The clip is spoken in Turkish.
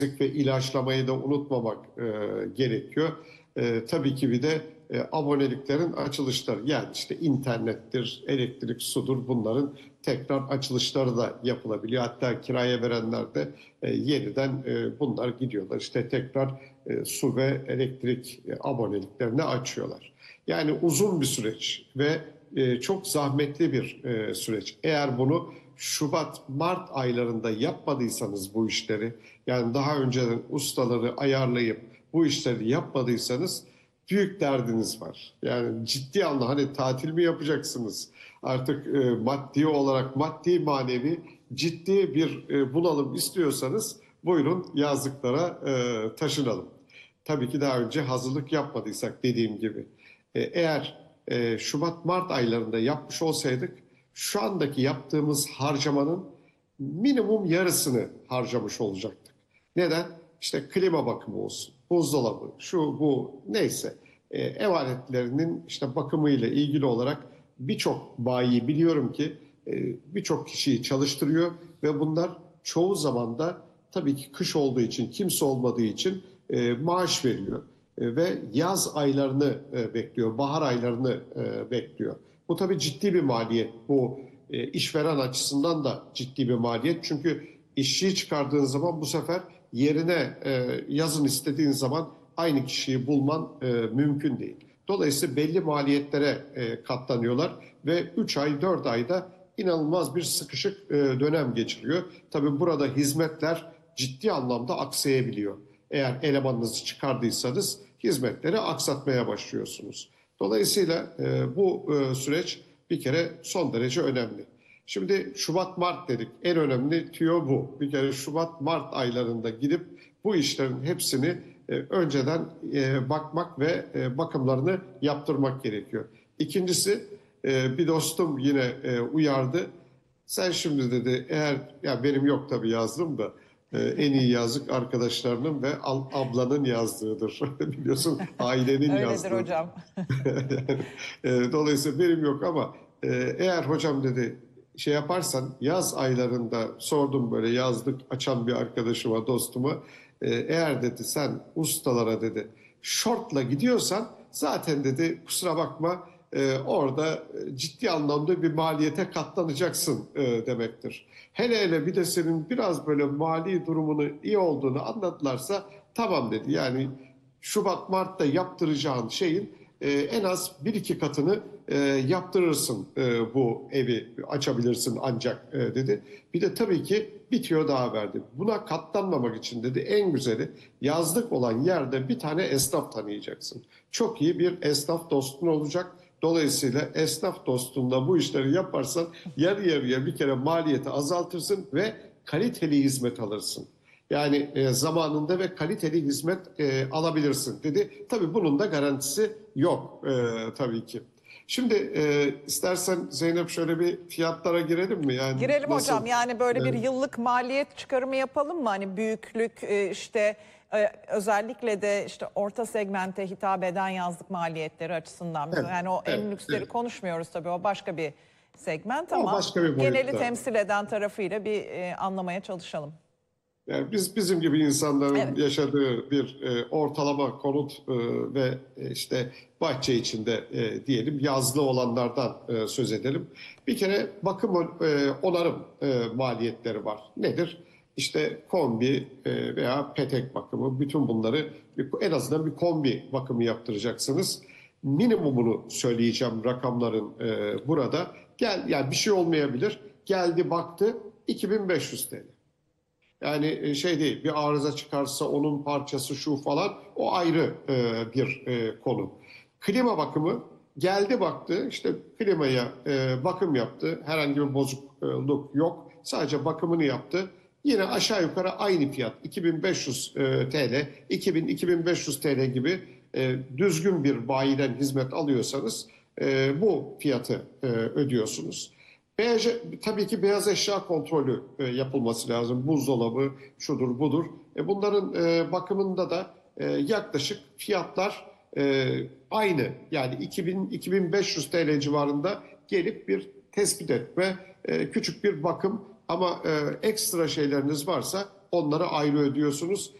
ve ilaçlamayı da unutmamak gerekiyor. Tabii ki bir de aboneliklerin açılışları, yani işte internettir, elektrik, sudur, bunların tekrar açılışları da yapılabiliyor. Hatta kiraya verenler de yeniden bunlar gidiyorlar. İşte tekrar su ve elektrik aboneliklerini açıyorlar. Yani uzun bir süreç ve çok zahmetli bir süreç. Eğer bunu Şubat, Mart aylarında yapmadıysanız bu işleri, yani daha önceden ustaları ayarlayıp bu işleri yapmadıysanız büyük derdiniz var. Yani ciddi anlamda hani tatil mi yapacaksınız? Artık maddi olarak, maddi manevi ciddi bir bunalım istiyorsanız buyurun yazlıklara taşınalım. Tabii ki daha önce hazırlık yapmadıysak dediğim gibi. Eğer Şubat-Mart aylarında yapmış olsaydık şu andaki yaptığımız harcamanın minimum yarısını harcamış olacaktık. Neden? İşte klima bakımı olsun, buzdolabı, şu bu neyse. Ev aletlerinin işte bakımıyla ilgili olarak birçok bayi biliyorum ki birçok kişiyi çalıştırıyor ve bunlar çoğu zaman da tabii ki kış olduğu için, kimse olmadığı için maaş veriyor. Ve yaz aylarını bekliyor, bahar aylarını bekliyor. Bu tabii ciddi bir maliyet. Bu işveren açısından da ciddi bir maliyet. Çünkü işçiyi çıkardığın zaman bu sefer yerine yazın istediğin zaman aynı kişiyi bulman mümkün değil. Dolayısıyla belli maliyetlere katlanıyorlar ve 3 ay 4 ayda inanılmaz bir sıkışık dönem geçiriyor. Tabii burada hizmetler ciddi anlamda aksayabiliyor. Eğer elemanınızı çıkardıysanız hizmetleri aksatmaya başlıyorsunuz. Dolayısıyla bu süreç bir kere son derece önemli. Şimdi Şubat-Mart dedik. En önemli tüyo bu. Bir kere Şubat-Mart aylarında gidip bu işlerin hepsini önceden bakmak ve bakımlarını yaptırmak gerekiyor. İkincisi, bir dostum yine uyardı. Sen şimdi dedi, eğer ya benim yok tabii yazdım da en iyi yazlık arkadaşlarının ve ablanın yazdığıdır. Biliyorsun ailenin Öyledir yazdığı. hocam. Dolayısıyla benim yok ama eğer hocam dedi şey yaparsan yaz aylarında sordum böyle yazlık açan bir arkadaşıma, dostuma. Eğer dedi sen ustalara dedi şortla gidiyorsan zaten dedi kusura bakma orada ciddi anlamda bir maliyete katlanacaksın demektir. Hele hele bir de senin biraz böyle mali durumunu iyi olduğunu anlattılarsa tamam dedi. Yani Şubat Mart'ta yaptıracağın şeyin en az bir iki katını yaptırırsın, bu evi açabilirsin ancak dedi. Bir de tabii ki bir tüyo daha verdi. Buna katlanmamak için dedi en güzeli yazlık olan yerde bir tane esnaf tanıyacaksın. Çok iyi bir esnaf dostun olacak. Dolayısıyla esnaf dostunla bu işleri yaparsan yarı yarıya bir kere maliyeti azaltırsın ve kaliteli hizmet alırsın. Yani zamanında ve kaliteli hizmet alabilirsin dedi. Tabii bunun da garantisi yok tabii ki. Şimdi istersen Zeynep şöyle bir fiyatlara girelim mi? Yani Girelim nasıl? hocam. Yani böyle bir Evet. yıllık maliyet çıkarımı yapalım mı? Hani büyüklük işte özellikle de işte orta segmente hitap eden yazlık maliyetleri açısından. Evet, Yani o evet, en lüksleri evet. konuşmuyoruz tabii, o başka bir segment O ama başka bir geneli boyutta. temsil eden tarafıyla bir anlamaya çalışalım. Yani bizim gibi insanların Evet. yaşadığı bir ortalama konut ve işte bahçe içinde diyelim yazlı olanlardan söz edelim. Bir kere bakım onarım maliyetleri var. Nedir? İşte kombi veya petek bakımı, bütün bunları en azından bir kombi bakımı yaptıracaksınız. Minimumunu söyleyeceğim rakamların burada. Gel yani bir şey olmayabilir. Geldi baktı 2500 TL. Yani şey değil, bir arıza çıkarsa onun parçası şu falan, o ayrı bir konu. Klima bakımı geldi baktı, işte klimaya bakım yaptı. Herhangi bir bozukluk yok. Sadece bakımını yaptı. Yine aşağı yukarı aynı fiyat 2500 TL, 2000-2500 TL gibi düzgün bir bayiden hizmet alıyorsanız bu fiyatı ödüyorsunuz. Beyaz, tabii ki beyaz eşya kontrolü yapılması lazım. Buzdolabı, şudur budur. Bunların bakımında da yaklaşık fiyatlar aynı. Yani 2000-2500 TL civarında gelip bir tespit etme, küçük bir bakım ama ekstra şeyleriniz varsa onları ayrı ödüyorsunuz.